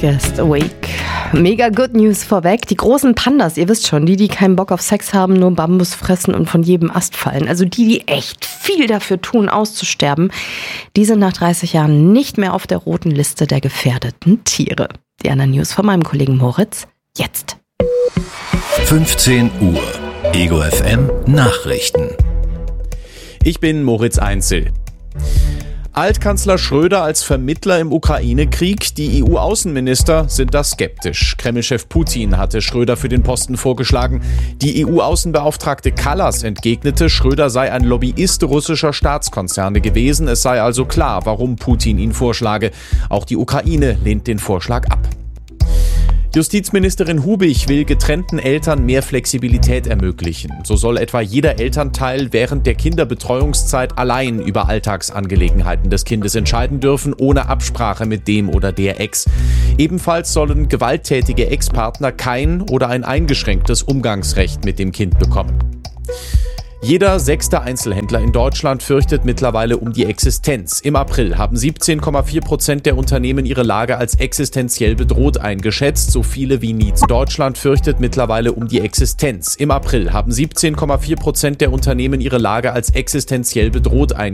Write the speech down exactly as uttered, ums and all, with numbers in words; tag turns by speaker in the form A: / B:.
A: Biggest Awake. Mega Good News vorweg. Die großen Pandas, ihr wisst schon, die, die keinen Bock auf Sex haben, nur Bambus fressen und von jedem Ast fallen. Also die, die echt viel dafür tun, auszusterben, die sind nach dreißig Jahren nicht mehr auf der roten Liste der gefährdeten Tiere. Die anderen News von meinem Kollegen Moritz jetzt.
B: fünfzehn Uhr. Ego F M Nachrichten.
C: Ich bin Moritz Einzel. Altkanzler Schröder als Vermittler im Ukraine-Krieg. Die E U-Außenminister sind da skeptisch. Kreml-Chef Putin hatte Schröder für den Posten vorgeschlagen. Die E U-Außenbeauftragte Kallas entgegnete, Schröder sei ein Lobbyist russischer Staatskonzerne gewesen. Es sei also klar, warum Putin ihn vorschlage. Auch die Ukraine lehnt den Vorschlag ab. Justizministerin Hubich will getrennten Eltern mehr Flexibilität ermöglichen. So soll etwa jeder Elternteil während der Kinderbetreuungszeit allein über Alltagsangelegenheiten des Kindes entscheiden dürfen, ohne Absprache mit dem oder der Ex. Ebenfalls sollen gewalttätige Ex-Partner kein oder ein eingeschränktes Umgangsrecht mit dem Kind bekommen. Jeder sechste Einzelhändler in Deutschland fürchtet mittlerweile um die Existenz. Im April haben siebzehn Komma vier Prozent der Unternehmen ihre Lage als existenziell bedroht eingeschätzt, so viele wie nie. Deutschland fürchtet mittlerweile um die Existenz. Im April haben siebzehn Komma vier Prozent der Unternehmen ihre Lage als existenziell bedroht eingeschätzt.